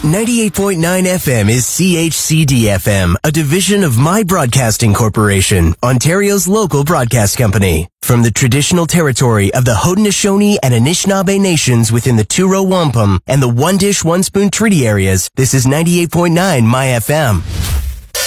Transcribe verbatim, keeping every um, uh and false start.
ninety-eight point nine F M is C H C D F M, a division of My Broadcasting Corporation, Ontario's local broadcast company. From the traditional territory of the Haudenosaunee and Anishinaabe nations within the Two-Row Wampum and the One Dish, One Spoon Treaty areas, this is ninety-eight point nine My F M.